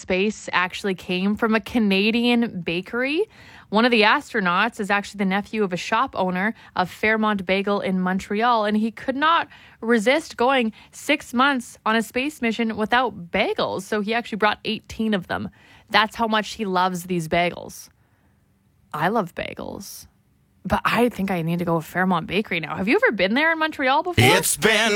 space actually came from a Canadian bakery. One of the astronauts is actually the nephew of a shop owner of Fairmont Bagel in Montreal, and he could not resist going 6 months on a space mission without bagels. So he actually brought 18 of them. That's how much he loves these bagels. I love bagels, but I think I need to go to Fairmont Bakery now. Have you ever been there in Montreal before? It's been